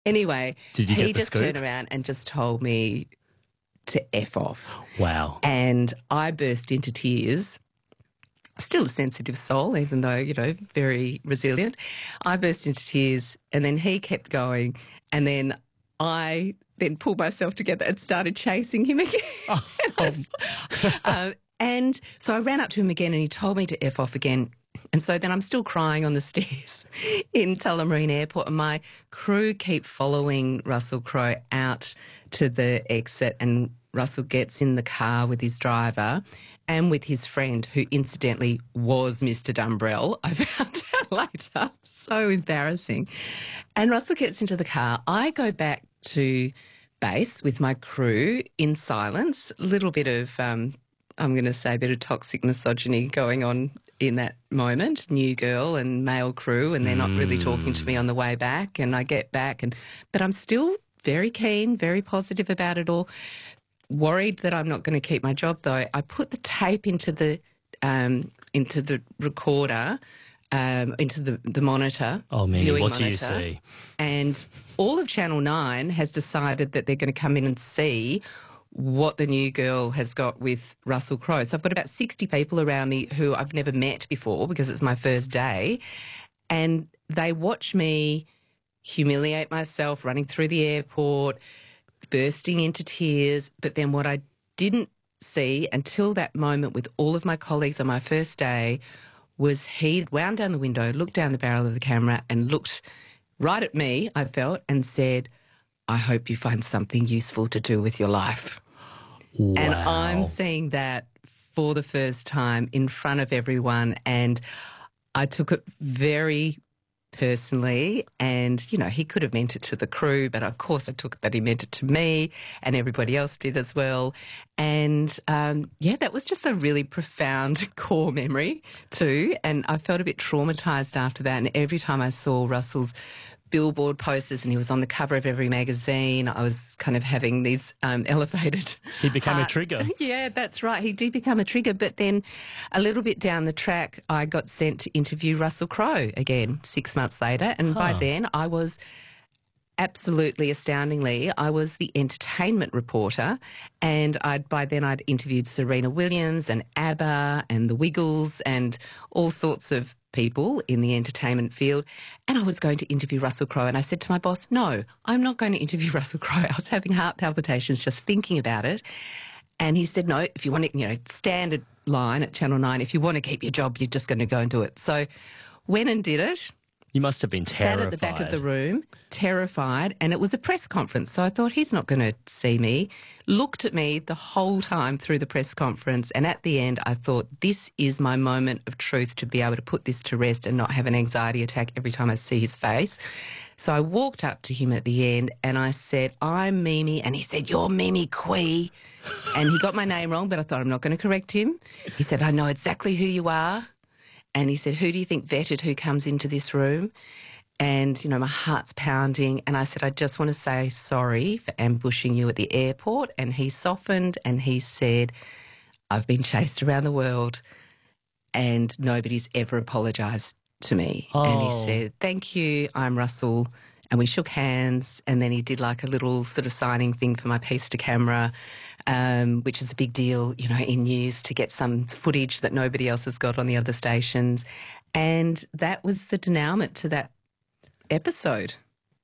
Anyway, Did you he get the just scoop? turned around and just told me to F off. Wow. And I burst into tears. Still a sensitive soul, even though, very resilient. I burst into tears and then he kept going. And then I then pulled myself together and started chasing him again. And so I ran up to him again and he told me to F off again. And so then I'm still crying on the stairs in Tullamarine Airport, and my crew keep following Russell Crowe out to the exit, and Russell gets in the car with his driver and with his friend, who incidentally was Mr. Dumbrell. I found out later. So embarrassing. And Russell gets into the car. I go back to base with my crew in silence, a little bit of, I'm going to say, a bit of toxic misogyny going on in that moment, new girl and male crew, and they're not really talking to me on the way back. And I get back, but I'm still very keen, very positive about it all. Worried that I'm not going to keep my job, though. I put the tape into the recorder, into the monitor. Oh, Mimi, viewing what do you monitor, see? And all of Channel 9 has decided that they're going to come in and see what the new girl has got with Russell Crowe. So I've got about 60 people around me who I've never met before because it's my first day, and they watch me humiliate myself, running through the airport, bursting into tears. But then what I didn't see until that moment with all of my colleagues on my first day was he wound down the window, looked down the barrel of the camera and looked right at me, I felt, and said, "I hope you find something useful to do with your life." Wow. And I'm seeing that for the first time in front of everyone, and I took it very personally. And, he could have meant it to the crew, but of course I took it that he meant it to me, and everybody else did as well. And, that was just a really profound core memory too. And I felt a bit traumatised after that. And every time I saw Russell's billboard posters and he was on the cover of every magazine, I was kind of having these elevated... He became a trigger. Yeah, that's right. He did become a trigger. But then a little bit down the track, I got sent to interview Russell Crowe again 6 months later. And by then I was... absolutely astoundingly, I was the entertainment reporter, and by then I'd interviewed Serena Williams and ABBA and the Wiggles and all sorts of people in the entertainment field, and I was going to interview Russell Crowe. And I said to my boss, "No, I'm not going to interview Russell Crowe." I was having heart palpitations just thinking about it. And he said, "No, if you want to, standard line at Channel 9, if you want to keep your job, you're just going to go and do it." So went and did it. You must have been terrified. Sat at the back of the room, terrified, and it was a press conference. So I thought, he's not going to see me. Looked at me the whole time through the press conference, and at the end I thought, this is my moment of truth to be able to put this to rest and not have an anxiety attack every time I see his face. So I walked up to him at the end and I said, "I'm Mimi," and he said, "You're Mimi Quee." And he got my name wrong, but I thought, I'm not going to correct him. He said, "I know exactly who you are." And he said, "Who do you think vetted who comes into this room?" And, my heart's pounding. And I said, "I just want to say sorry for ambushing you at the airport." And he softened and he said, "I've been chased around the world and nobody's ever apologised to me." Oh. And he said, "Thank you, I'm Russell." And we shook hands, and then he did like a little sort of signing thing for my piece to camera, which is a big deal, in news, to get some footage that nobody else has got on the other stations. And that was the denouement to that episode.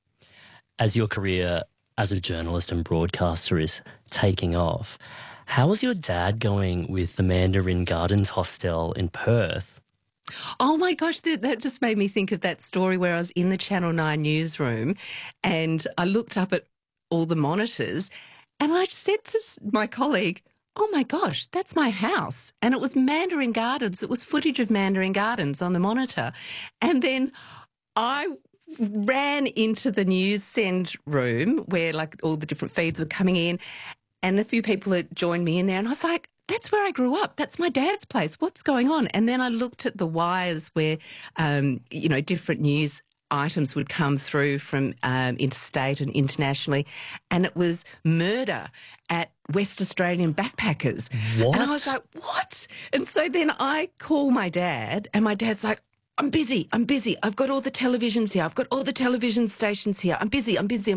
As your career as a journalist and broadcaster is taking off, how was your dad going with the Mandarin Gardens hostel in Perth? Oh, my gosh, that just made me think of that story where I was in the Channel 9 newsroom and I looked up at all the monitors and I said to my colleague, "Oh, my gosh, that's my house." And it was Mandarin Gardens. It was footage of Mandarin Gardens on the monitor. And then I ran into the news send room where all the different feeds were coming in, and a few people had joined me in there, and I was like, "That's where I grew up. That's my dad's place. What's going on?" And then I looked at the wires where, different news items would come through from interstate and internationally, and it was murder at West Australian backpackers. What? And I was like, "What?" And so then I call my dad, and my dad's like, I'm busy. I've got all the televisions here. I've got all the television stations here. I'm busy.